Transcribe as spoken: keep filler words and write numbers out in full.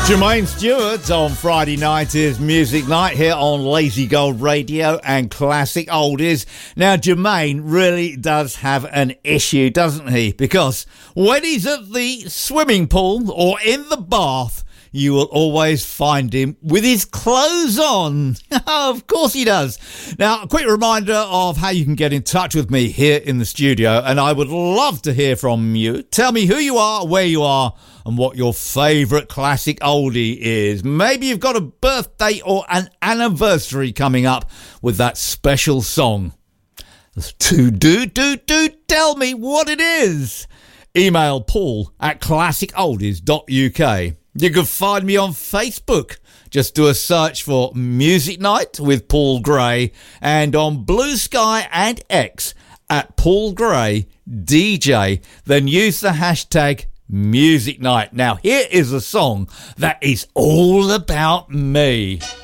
Jermaine Stewart's on Friday night is Music Night here on Lazy Gold Radio and Classic Oldies. Now, Jermaine really does have an issue, doesn't he? Because when he's at the swimming pool or in the bath, you will always find him with his clothes on. Of course he does. Now, a quick reminder of how you can get in touch with me here in the studio, and I would love to hear from you. Tell me who you are, where you are, and what your favourite classic oldie is. Maybe you've got a birthday or an anniversary coming up with that special song. To do, do, do, tell me what it is. Email Paul at classic oldies dot U K. You can find me on Facebook. Just do a search for Music Night with Paul Gray, and on Blue Sky and X at Paul Gray D J. Then use the hashtag Music Night. Now here is a song that is all about me.